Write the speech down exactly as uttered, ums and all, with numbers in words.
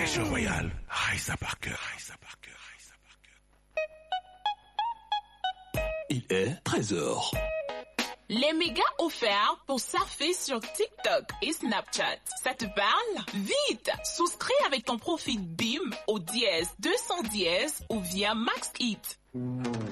Région Royale, Raissa Parker, Raissa Parker, Raissa Parker. Il est treize heures. Les méga offerts pour surfer sur TikTok et Snapchat. Ça te parle? Vite! Souscris avec ton profil B I M au dièse deux cent dix ou via MaxHit.